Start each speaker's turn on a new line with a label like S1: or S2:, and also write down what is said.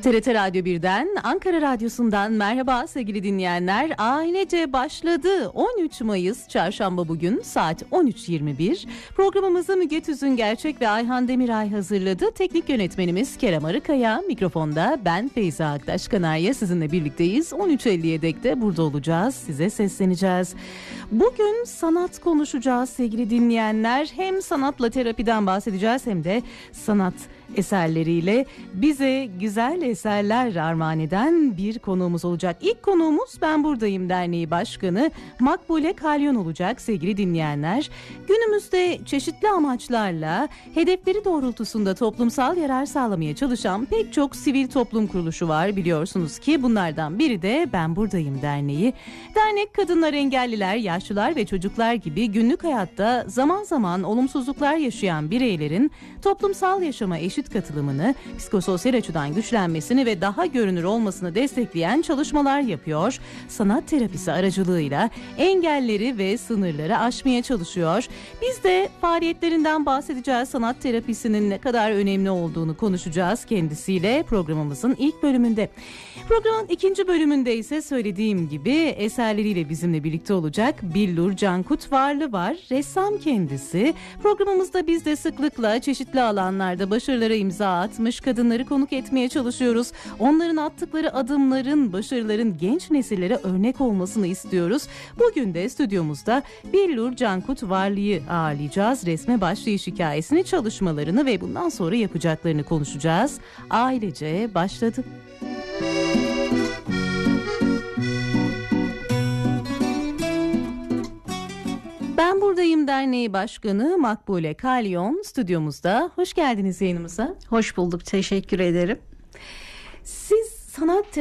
S1: TRT Radyo 1'den, Ankara Radyosu'ndan merhaba sevgili dinleyenler. Ailece başladı. 13 Mayıs Çarşamba bugün saat 13.21. Programımızı Müge Tüzüngerçek ve Ayhan Demiray hazırladı. Teknik yönetmenimiz Kerem Arıkaya. Mikrofonda ben Feyza Aktaş Kanarya sizinle birlikteyiz. 13.50'ye dek de burada olacağız. Size sesleneceğiz. Bugün sanat konuşacağız sevgili dinleyenler. Hem sanatla terapiden bahsedeceğiz hem de sanat eserleriyle bize güzel eserler armağan eden bir konuğumuz olacak. İlk konuğumuz Ben Buradayım Derneği Başkanı Makbule Kalyon olacak sevgili dinleyenler. Günümüzde çeşitli amaçlarla hedefleri doğrultusunda toplumsal yarar sağlamaya çalışan pek çok sivil toplum kuruluşu var biliyorsunuz ki. Bunlardan biri de Ben Buradayım Derneği. Dernek kadınlar, engelliler, yaşlılar ve çocuklar gibi günlük hayatta zaman zaman olumsuzluklar yaşayan bireylerin toplumsal yaşama eşit katılımını, psikososyal açıdan güçlenmesini ve daha görünür olmasını destekleyen çalışmalar yapıyor. Sanat terapisi aracılığıyla engelleri ve sınırları aşmaya çalışıyor. Biz de faaliyetlerinden bahsedeceğiz. Sanat terapisinin ne kadar önemli olduğunu konuşacağız kendisiyle programımızın ilk bölümünde. Programın ikinci bölümünde ise söylediğim gibi eserleriyle bizimle birlikte olacak Billur Cankut Varlı var. Ressam kendisi. Programımızda biz de sıklıkla çeşitli alanlarda başarılara imza atmış kadınları konuk etmeye çalışıyoruz. Onların attıkları adımların, başarıların genç nesillere örnek olmasını istiyoruz. Bugün de stüdyomuzda Billur Cankut Varlı'yı ağırlayacağız. Resme başlayış hikayesini, çalışmalarını ve bundan sonra yapacaklarını konuşacağız. Ailece başladı. Ben Buradayım Derneği Başkanı Makbule Kalyon stüdyomuzda. Hoş geldiniz yayınımıza.
S2: Hoş bulduk, teşekkür ederim.
S1: Siz sanat